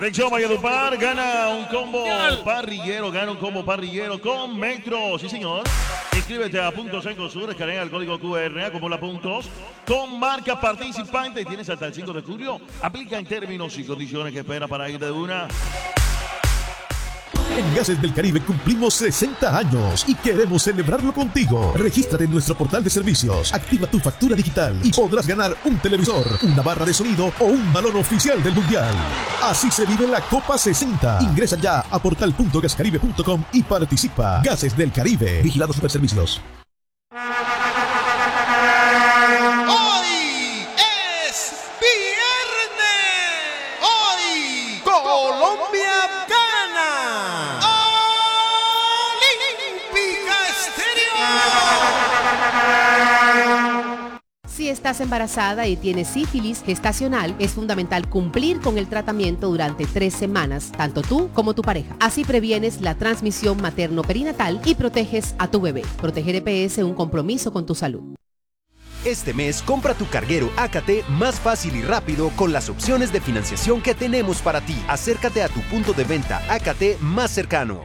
Selección Valledupar gana un combo parrillero con Metro. Sí, señor. Inscríbete a Puntos Encosur, escanea el código QR, acumula puntos con marca participante. Tienes hasta el 5 de julio. Aplica en términos y condiciones que espera para ir de una. En Gases del Caribe cumplimos 60 años y queremos celebrarlo contigo. Regístrate en nuestro portal de servicios, activa tu factura digital y podrás ganar un televisor, una barra de sonido o un balón oficial del Mundial. Así se vive la Copa 60. Ingresa ya a portal.gascaribe.com y participa. Gases del Caribe. Vigilado Superservicios. Hoy es viernes. Hoy Colombia gana. Olímpica Estéreo. Si estás embarazada y tienes sífilis gestacional, es fundamental cumplir con el tratamiento durante 3 semanas, tanto tú como tu pareja. Así previenes la transmisión materno-perinatal y proteges a tu bebé. Proteger EPS, un compromiso con tu salud. Este mes compra tu carguero AKT más fácil y rápido con las opciones de financiación que tenemos para ti. Acércate a tu punto de venta AKT más cercano.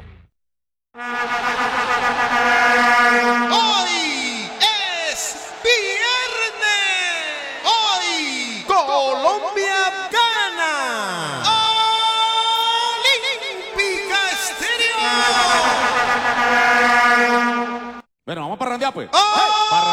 Hoy es viernes. Hoy Colombia gana. Olímpica Estéreo. Bueno, vamos a parrandear pues. ¡Oh!